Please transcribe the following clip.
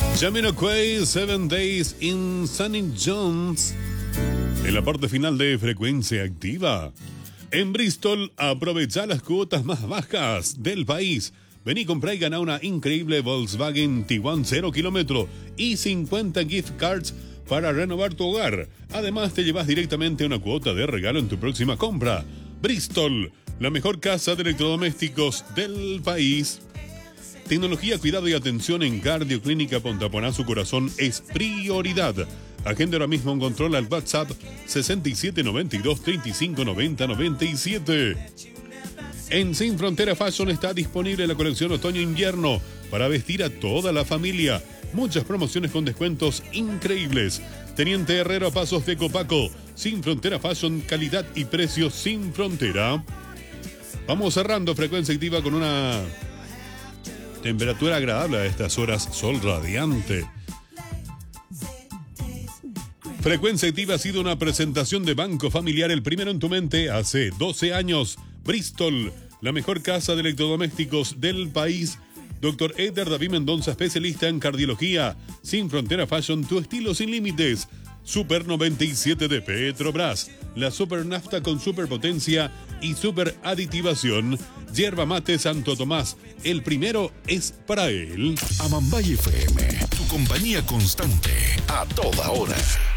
Jamiroquai, 7 Days in Sunny Jones. En la parte final de Frecuencia Activa. En Bristol, aprovecha las cuotas más bajas del país. Vení, comprá y gana una increíble Volkswagen Tiguan 0 kilómetro y 50 gift cards para renovar tu hogar. Además, te llevas directamente una cuota de regalo en tu próxima compra. Bristol, la mejor casa de electrodomésticos del país. Tecnología, cuidado y atención en Cardioclínica Pontaponazo Corazón es prioridad. Agenda ahora mismo un control al WhatsApp 6792 3590 97. En Sin Frontera Fashion está disponible la colección otoño-invierno para vestir a toda la familia. Muchas promociones con descuentos increíbles. Teniente Herrero a pasos de Copaco. Sin Frontera Fashion, calidad y precios sin frontera. Vamos cerrando Frecuencia Activa con una temperatura agradable a estas horas, sol radiante. Frecuencia Activa ha sido una presentación de Banco Familiar, el primero en tu mente, hace 12 años. Bristol, la mejor casa de electrodomésticos del país. Dr. Eder David Mendoza, especialista en cardiología. Sin Frontera Fashion, tu estilo sin límites. Super 97 de Petrobras, la super nafta con superpotencia y super aditivación. Yerba Mate Santo Tomás, el primero es para él. Amambay FM, tu compañía constante a toda hora.